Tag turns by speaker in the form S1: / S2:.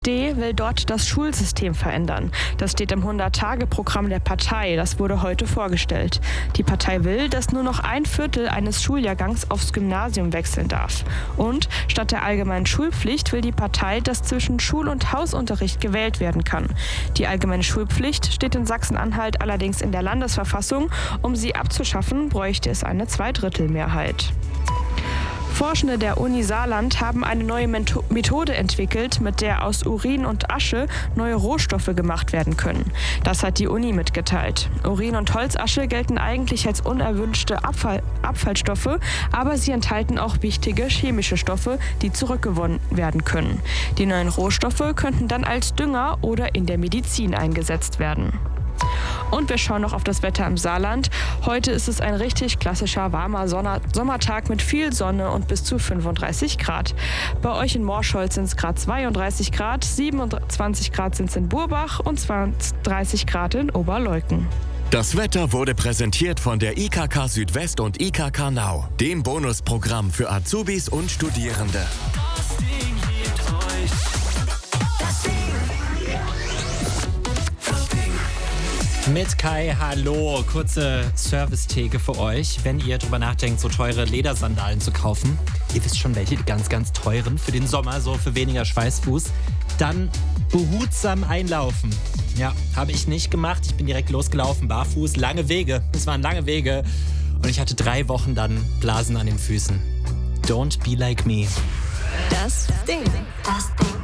S1: Die will dort das Schulsystem verändern. Das steht im 100-Tage-Programm der Partei. Das wurde heute vorgestellt. Die Partei will, dass nur noch 1/4 eines Schuljahrgangs aufs Gymnasium wechseln darf. Und statt der allgemeinen Schulpflicht will die Partei, dass zwischen Schul- und Hausunterricht gewählt werden kann. Die allgemeine Schulpflicht steht in Sachsen-Anhalt allerdings in der Landesverfassung. Um sie abzuschaffen, bräuchte es eine Zweidrittelmehrheit. Forschende der Uni Saarland haben eine neue Methode entwickelt, mit der aus Urin und Asche neue Rohstoffe gemacht werden können. Das hat die Uni mitgeteilt. Urin und Holzasche gelten eigentlich als unerwünschte Abfallstoffe, aber sie enthalten auch wichtige chemische Stoffe, die zurückgewonnen werden können. Die neuen Rohstoffe könnten dann als Dünger oder in der Medizin eingesetzt werden. Und wir schauen noch auf das Wetter im Saarland. Heute ist es ein richtig klassischer warmer Sommertag mit viel Sonne und bis zu 35 Grad. Bei euch in Morscholz sind es gerade 32 Grad, 27 Grad sind es in Burbach und 30 Grad in Oberleuten.
S2: Das Wetter wurde präsentiert von der IKK Südwest und IKK Nau, dem Bonusprogramm für Azubis und Studierende.
S3: Mit Kai, hallo, kurze Service-Theke für euch. Wenn ihr drüber nachdenkt, so teure Ledersandalen zu kaufen, ihr wisst schon welche, die ganz, ganz teuren für den Sommer, so für weniger Schweißfuß, dann behutsam einlaufen. Ja, habe ich nicht gemacht. Ich bin direkt losgelaufen, barfuß, lange Wege. Es waren lange Wege und ich hatte 3 Wochen dann Blasen an den Füßen. Don't be like me.
S4: Das Ding.